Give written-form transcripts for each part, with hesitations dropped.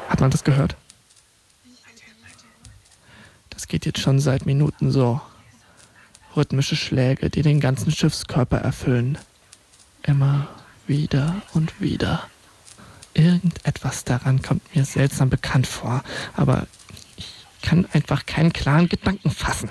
Hat man das gehört? Das geht jetzt schon seit Minuten so. Rhythmische Schläge, die den ganzen Schiffskörper erfüllen. Immer wieder und wieder. Irgendetwas daran kommt mir seltsam bekannt vor, aber ich kann einfach keinen klaren Gedanken fassen.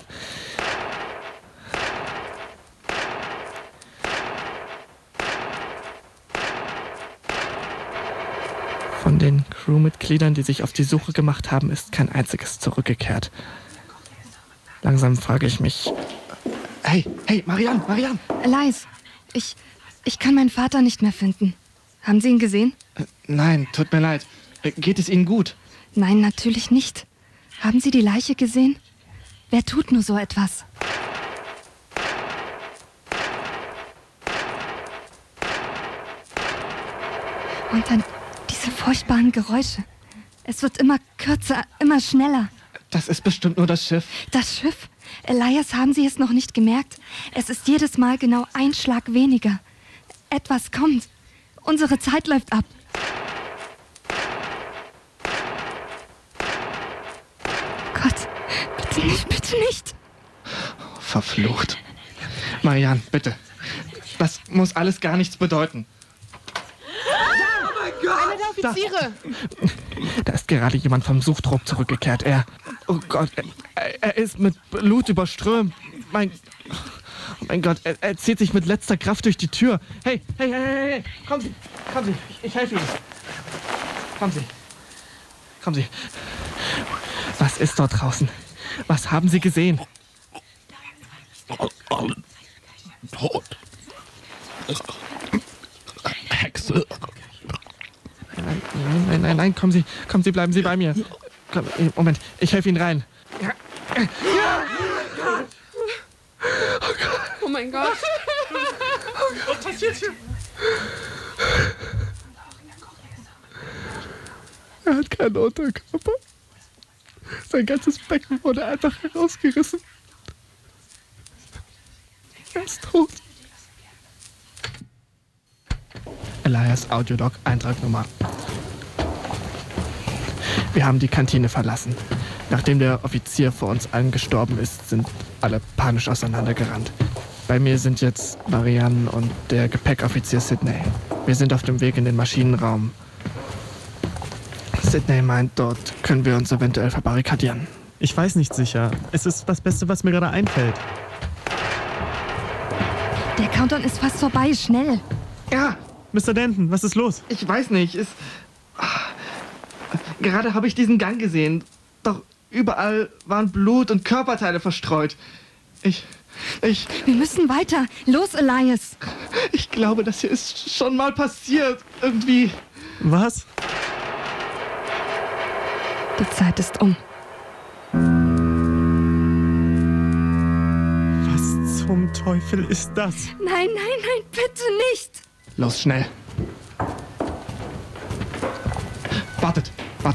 Von den Crewmitgliedern, die sich auf die Suche gemacht haben, ist kein einziges zurückgekehrt. Langsam frage ich mich... Hey, Marianne! Elias, ich kann meinen Vater nicht mehr finden. Haben Sie ihn gesehen? Nein, tut mir leid. Geht es Ihnen gut? Nein, natürlich nicht. Haben Sie die Leiche gesehen? Wer tut nur so etwas? Und dann diese furchtbaren Geräusche. Es wird immer kürzer, immer schneller. Das ist bestimmt nur das Schiff. Das Schiff? Elias, haben Sie es noch nicht gemerkt? Es ist jedes Mal genau ein Schlag weniger. Etwas kommt. Unsere Zeit läuft ab. Gott, bitte nicht, bitte nicht. Verflucht. Marianne, bitte. Das muss alles gar nichts bedeuten. Oh mein Gott! Einer der Offiziere! Da ist gerade jemand vom Suchtrupp zurückgekehrt. Oh Gott, er ist mit Blut überströmt. Mein Gott, er zieht sich mit letzter Kraft durch die Tür. Hey, kommen Sie, ich helfe Ihnen. Kommen Sie. Was ist dort draußen? Was haben Sie gesehen? Alle tot. Hexe. Nein, kommen Sie, bleiben Sie bei mir. Moment, ich helfe Ihnen rein. Oh mein Gott! Was passiert hier? Er hat keinen Unterkörper. Sein ganzes Becken wurde einfach herausgerissen. Er ist tot. Elias Audiolog, Eintragnummer. Wir haben die Kantine verlassen. Nachdem der Offizier vor uns allen gestorben ist, sind alle panisch auseinandergerannt. Bei mir sind jetzt Marianne und der Gepäckoffizier Sidney. Wir sind auf dem Weg in den Maschinenraum. Sidney meint, dort können wir uns eventuell verbarrikadieren. Ich weiß nicht sicher. Es ist das Beste, was mir gerade einfällt. Der Countdown ist fast vorbei, schnell. Ja, Mr. Denton, was ist los? ich weiß nicht. Gerade habe ich diesen Gang gesehen. Doch überall waren Blut und Körperteile verstreut. Wir müssen weiter. Los, Elias. Ich glaube, das hier ist schon mal passiert. Irgendwie. Was? Die Zeit ist um. Was zum Teufel ist das? Nein, bitte nicht. Los, schnell. Wartet.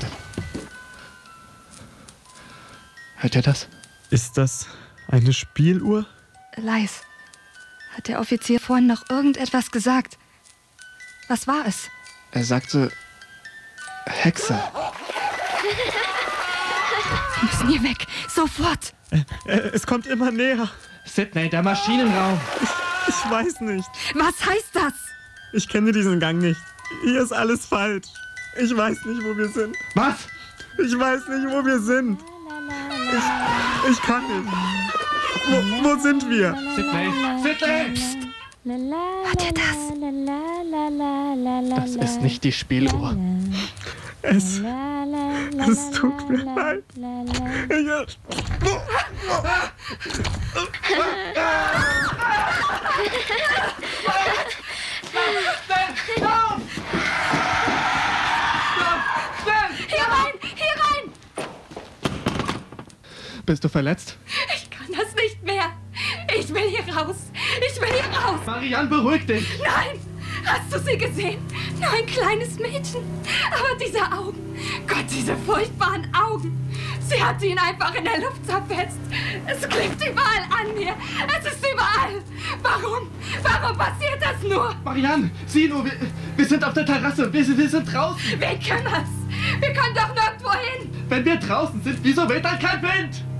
Hört ihr das? Ist das eine Spieluhr? Elias, hat der Offizier vorhin noch irgendetwas gesagt? Was war es? Er sagte... Hexe. Wir müssen hier weg. Sofort. Es kommt immer näher. Sidney, der Maschinenraum. Ich weiß nicht. Was heißt das? Ich kenne diesen Gang nicht. Hier ist alles falsch. Ich weiß nicht, wo wir sind. Was? Ich weiß nicht, wo wir sind. Ich kann nicht. Wo sind wir? Sidney! Hört ihr das? Das ist nicht die Spieluhr. Es tut mir leid. Hier rein! Bist du verletzt? Ich kann das nicht mehr. Ich will hier raus. Marianne, beruhig dich! Nein! Hast du sie gesehen? Nur ein kleines Mädchen. Aber diese Augen. Gott, diese furchtbaren Augen. Sie hat ihn einfach in der Luft zerfetzt. Es klebt überall an mir. Es ist überall. Warum passiert das nur? Marianne, sieh nur, wir sind auf der Terrasse. Wir sind draußen. Wen kümmert's? Wir können doch nirgendwo hin. Wenn wir draußen sind, wieso weht dann kein Wind?